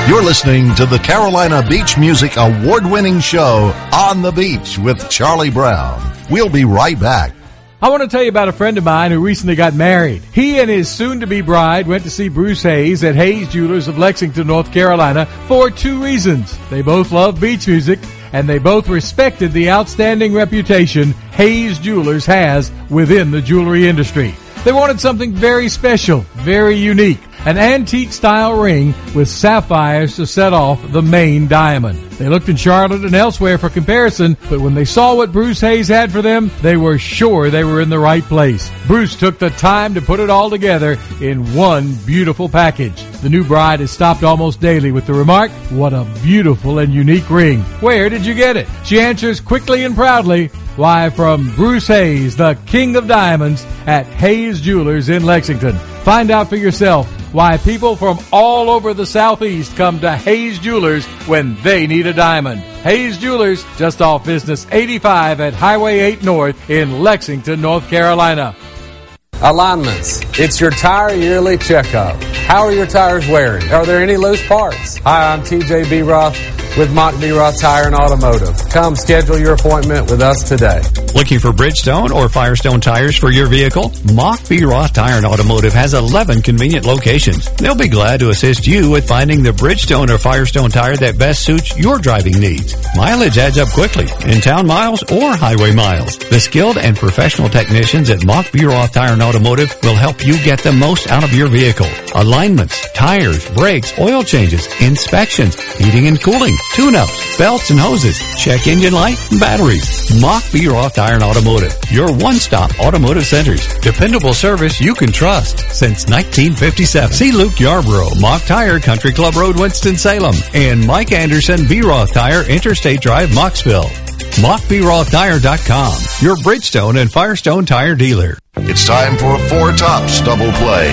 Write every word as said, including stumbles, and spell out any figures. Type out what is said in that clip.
You're listening to the Carolina Beach Music Award-winning show, On the Beach with Charlie Brown. We'll be right back. I want to tell you about a friend of mine who recently got married. He and his soon-to-be bride went to see Bruce Hayes at Hayes Jewelers of Lexington, North Carolina, for two reasons. They both love beach music, and they both respected the outstanding reputation Hayes Jewelers has within the jewelry industry. They wanted something very special, very unique, an antique-style ring with sapphires to set off the main diamond. They looked in Charlotte and elsewhere for comparison, but when they saw what Bruce Hayes had for them, they were sure they were in the right place. Bruce took the time to put it all together in one beautiful package. The new bride is stopped almost daily with the remark, "What a beautiful and unique ring. Where did you get it?" She answers quickly and proudly, "Why, from Bruce Hayes, the King of Diamonds at Hayes Jewelers in Lexington." Find out for yourself why people from all over the Southeast come to Hayes Jewelers when they need a diamond. Hayes Jewelers, just off Business eighty-five at Highway eight North in Lexington, North Carolina. Alignments. It's your tire yearly checkup. How are your tires wearing? Are there any loose parts? Hi, I'm T J B. Roth with Mock B. Roth Tire and Automotive. Come schedule your appointment with us today. Looking for Bridgestone or Firestone tires for your vehicle? Mock B. Roth Tire and Automotive has eleven convenient locations. They'll be glad to assist you with finding the Bridgestone or Firestone tire that best suits your driving needs. Mileage adds up quickly in town miles or highway miles. The skilled and professional technicians at Mock B. Roth Tire and Automotive will help you get the most out of your vehicle. Alignments, tires, brakes, oil changes, inspections, heating and cooling, tune-ups, belts and hoses, check engine light, and batteries. Mock B. Roth Tire and Automotive, your one-stop automotive centers. Dependable service you can trust since nineteen fifty-seven. See Luke Yarborough, Mock Tire, Country Club Road, Winston-Salem, and Mike Anderson, B. Roth Tire, Interstate Drive, Mocksville. Mock B Roth Tire dot com, your Bridgestone and Firestone tire dealer. It's time for a Four Tops double play.